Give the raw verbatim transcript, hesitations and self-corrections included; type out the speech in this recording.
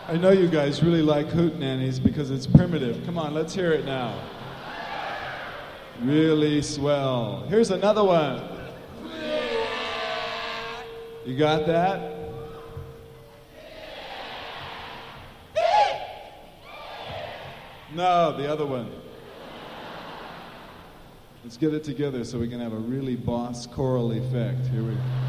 I know you guys really like Hootenannies because it's primitive. Come on, let's hear it now. Really swell. Here's another one. You got that? No, the other one. Let's get it together so we can have a really boss choral effect. Here we go.